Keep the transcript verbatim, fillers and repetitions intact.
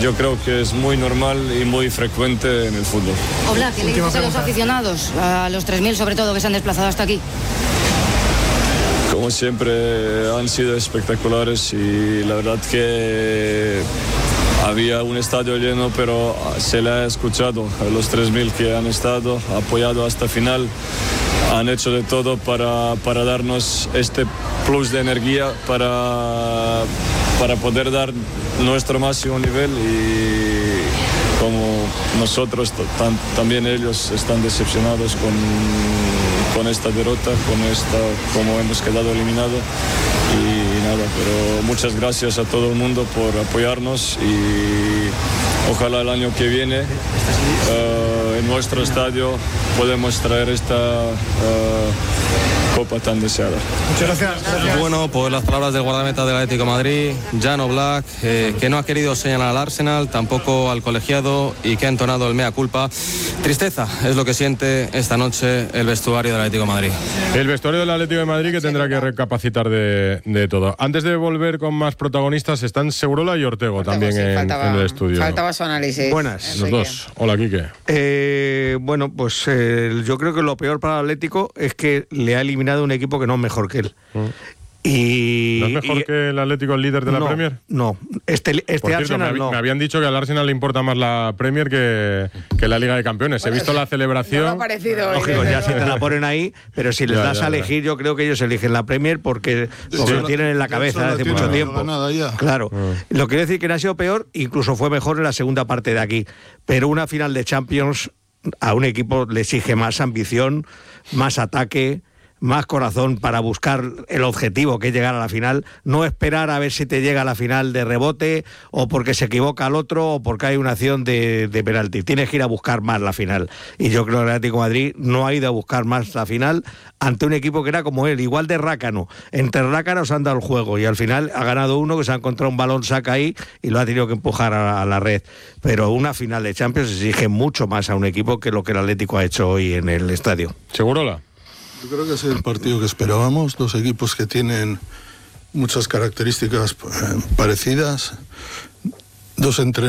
yo creo que es muy normal y muy frecuente en el fútbol. Oblak, ¿qué le dices a los aficionados, a los tres mil sobre todo que se han desplazado hasta aquí? Como siempre han sido espectaculares y la verdad que había un estadio lleno, pero se le ha escuchado a los tres mil que han estado, apoyado hasta final. Han hecho de todo para, para darnos este plus de energía para, para poder dar nuestro máximo nivel y como nosotros, tam, también ellos están decepcionados con, con esta derrota, con esta, como hemos quedado eliminados. Y nada, pero muchas gracias a todo el mundo por apoyarnos y ojalá el año que viene uh, en nuestro estadio podemos traer esta uh, copa tan deseada. Muchas gracias. Bueno, pues las palabras del guardameta del Atlético de Madrid, Jan Oblak, eh, que no ha querido señalar al Arsenal, tampoco al colegiado y que ha entonado el mea culpa. Tristeza es lo que siente esta noche el vestuario del Atlético de Madrid. El vestuario del Atlético de Madrid que tendrá que recapacitar de, de todo. Antes de volver con más protagonistas, están Segurola y Ortego, Ortego también sí, en, faltaba, en el estudio. Faltaba su análisis. Buenas. Los dos. Hola, Quique. Eh, bueno, pues eh, yo creo que lo peor para el Atlético es que le ha eliminado un equipo que no es mejor que él. Mm. Y, ¿No es mejor y, que el Atlético el líder de la no, Premier? No, este, este Por cierto, Arsenal me, no. me habían dicho que al Arsenal le importa más la Premier que, que la Liga de Campeones. Bueno, he visto la celebración. No me ha parecido. Lógico, ya si te la ponen ahí, pero si les ya, das ya, a elegir, ya. Yo creo que ellos eligen la Premier porque, porque sí, lo tienen en la cabeza desde mucho tiempo. Claro. Mm. Lo que quiero decir que no ha sido peor, incluso fue mejor en la segunda parte de aquí. Pero una final de Champions a un equipo le exige más ambición, más ataque, más corazón para buscar el objetivo que es llegar a la final, no esperar a ver si te llega a la final de rebote o porque se equivoca el otro o porque hay una acción de, de penalti. Tienes que ir a buscar más la final. Y yo creo que el Atlético de Madrid no ha ido a buscar más la final ante un equipo que era como él, igual de rácano. Entre rácanos han dado el juego y al final ha ganado uno que se ha encontrado un balón saca ahí y lo ha tenido que empujar a, a la red. Pero una final de Champions exige mucho más a un equipo que lo que el Atlético ha hecho hoy en el estadio. ¿Segurola? Yo creo que es el partido que esperábamos, dos equipos que tienen muchas características parecidas, dos entrenadores